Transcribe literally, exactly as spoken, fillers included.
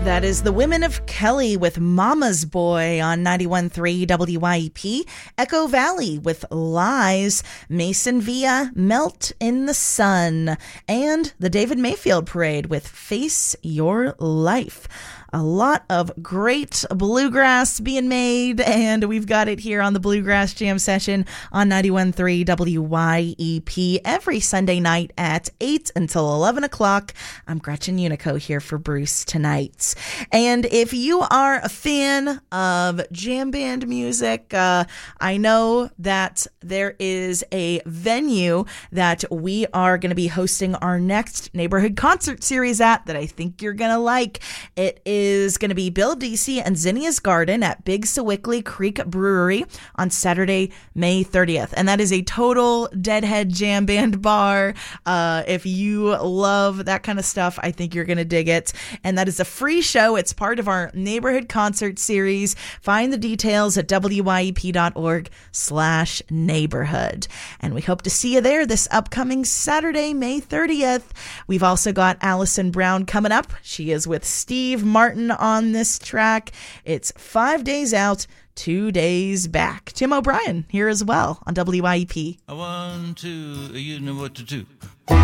That is the Women of Kelly with Mama's Boy on ninety-one point three W Y E P. Echo Valley with Lies. Mason Villa, Melt in the Sun. And the David Mayfield Parade with Face Your Life. A lot of great bluegrass being made, and we've got it here on the Bluegrass Jam Session on ninety-one point three W Y E P every Sunday night at eight until eleven o'clock. I'm Gretchen Unico here for Bruce tonight. And if you are a fan of jam band music, uh, I know that there is a venue that we are going to be hosting our next neighborhood concert series at that I think you're going to like. It is is going to be Bill Deasy and Zinnia's Garden at Big Sewickley Creek Brewery on Saturday, May thirtieth. And that is a total Deadhead jam band bar. Uh, if you love that kind of stuff, I think you're going to dig it. And that is a free show. It's part of our neighborhood concert series. Find the details at W Y E P dot org slash neighborhood. And we hope to see you there this upcoming Saturday, May thirtieth. We've also got Allison Brown coming up. She is with Steve Martin on this track. It's five days out, two days back. Tim O'Brien here as well on W Y E P. One, two, you know what to do.